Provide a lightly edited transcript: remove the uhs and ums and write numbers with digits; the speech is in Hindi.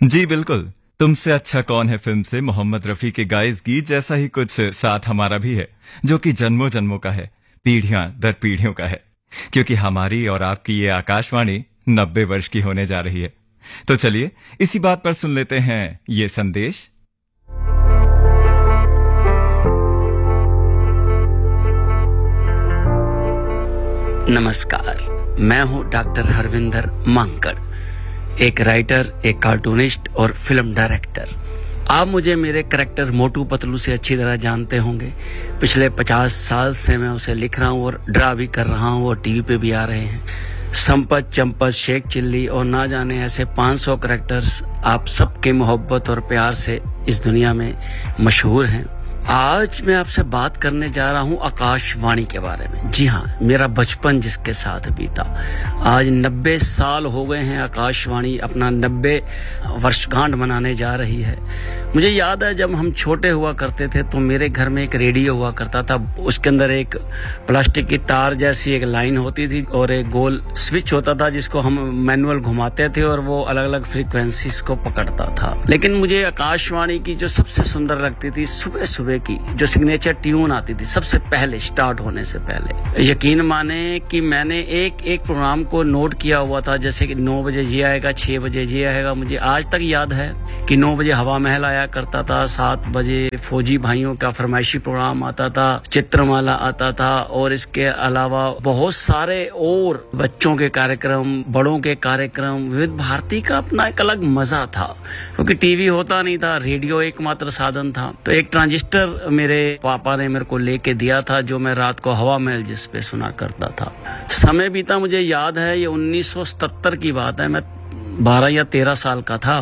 जी बिल्कुल। तुमसे अच्छा कौन है फिल्म से मोहम्मद रफी के गाइस गीत जैसा ही कुछ साथ हमारा भी है, जो कि जन्मों जन्मों का है, पीढ़ियां दर पीढ़ियों का है, क्योंकि हमारी और आपकी ये आकाशवाणी 90 वर्ष की होने जा रही है। तो चलिए इसी बात पर सुन लेते हैं ये संदेश। नमस्कार, मैं हूं डॉक्टर हरविंदर मांकड़, एक राइटर, एक कार्टूनिस्ट और फिल्म डायरेक्टर। आप मुझे मेरे कैरेक्टर मोटू पतलू से अच्छी तरह जानते होंगे। पिछले 50 साल से मैं उसे लिख रहा हूं और ड्रा भी कर रहा हूं और टीवी पे भी आ रहे हैं। संपत, चंपत, शेख चिल्ली और ना जाने ऐसे 500 कैरेक्टर्स आप सबके मोहब्बत और प्यार से इस दुनिया में मशहूर हैं। आज मैं आपसे बात करने जा रहा हूं आकाशवाणी के बारे में। जी हाँ, मेरा बचपन जिसके साथ बीता। आज 90 साल हो गए हैं, आकाशवाणी अपना 90 वर्षगांठ मनाने जा रही है। मुझे याद है जब हम छोटे हुआ करते थे तो मेरे घर में एक रेडियो हुआ करता था। उसके अंदर एक प्लास्टिक की तार जैसी एक लाइन होती थी और एक गोल स्विच होता था जिसको हम मैनुअल घुमाते थे और वो अलग अलग फ्रीक्वेंसीज को पकड़ता था। लेकिन मुझे आकाशवाणी की जो सबसे सुंदर लगती थी, सुबह सुबह की जो सिग्नेचर ट्यून आती थी सबसे पहले, स्टार्ट होने से पहले, यकीन माने कि मैंने एक एक प्रोग्राम को नोट किया हुआ था। जैसे कि 9 बजे ये आएगा, 6 बजे ये आएगा। मुझे आज तक याद है कि 9 बजे हवा महल आया करता था, 7 बजे फौजी भाइयों का फरमाइशी प्रोग्राम आता था, चित्रमाला आता था और इसके अलावा बहुत सारे और बच्चों के कार्यक्रम, बड़ों के कार्यक्रम। विविध भारती का अपना एक अलग मजा था क्योंकि टीवी होता नहीं था, रेडियो एकमात्र साधन था। तो एक ट्रांजिस्टर मेरे पापा ने मेरे को लेके दिया था जो मैं रात को हवा महल जिस पे सुना करता था। समय बीता, मुझे याद है ये 1977 की बात है, मैं 12 या 13 साल का था